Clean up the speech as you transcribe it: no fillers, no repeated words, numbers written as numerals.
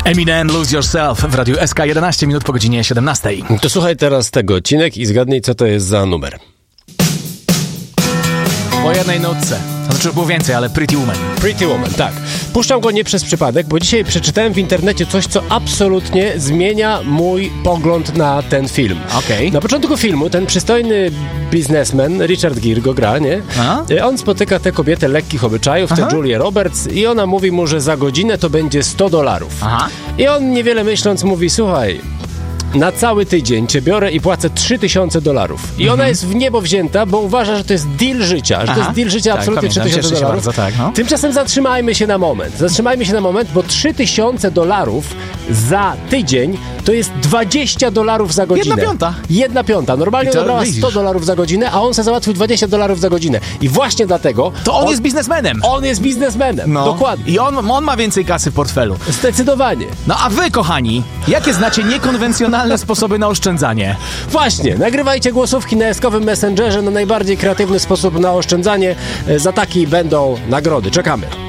Eminem, Lose Yourself w radiu SK 11 minut po godzinie 17. To słuchaj teraz tego odcinek i zgadnij, co to jest za numer. Po jednej nutce. To znaczy było więcej, ale Pretty Woman. Pretty Woman, tak. Puszczam go nie przez przypadek, bo dzisiaj przeczytałem w internecie coś, co absolutnie zmienia mój pogląd na ten film. Okej. Na początku filmu ten przystojny biznesmen, Richard Gere go gra, nie? Aha. On spotyka tę kobietę lekkich obyczajów, tę Julię Roberts, i ona mówi mu, że za godzinę to będzie $100. Aha. I on niewiele myśląc mówi, słuchaj, na cały tydzień cię biorę i płacę $3000. I ona jest w niebo wzięta, bo uważa, że to jest deal życia. Że to jest deal życia, Tak, absolutnie pamiętam, cieszę się $3000. bardzo, tak, no. Tymczasem zatrzymajmy się na moment, bo $3000 za tydzień to jest $20 za godzinę. 1/5. 1/5. Normalnie I to ona brała widzisz. $100 za godzinę, a on sobie załatwił $20 za godzinę. I właśnie dlatego... To on jest biznesmenem. On jest biznesmenem, No. dokładnie. I on ma więcej kasy w portfelu. Zdecydowanie. No a wy, kochani, jakie znacie niekonwencjonalne sposoby na oszczędzanie? Właśnie, nagrywajcie głosówki na eskowym Messengerze na najbardziej kreatywny sposób na oszczędzanie. Za taki będą nagrody. Czekamy.